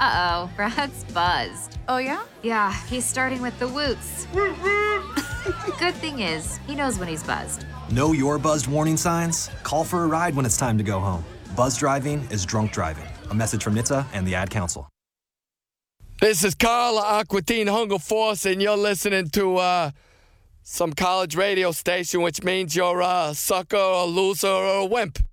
Uh-oh, Brad's buzzed. Oh, yeah? Yeah, he's starting with the woots. Good thing is, he knows when he's buzzed. Know your buzzed warning signs? Call for a ride when it's time to go home. Buzz driving is drunk driving. A message from NHTSA and the Ad Council. This is Carla Aquatine Hunger Force, and you're listening to some college radio station, which means you're a sucker, a loser, or a wimp.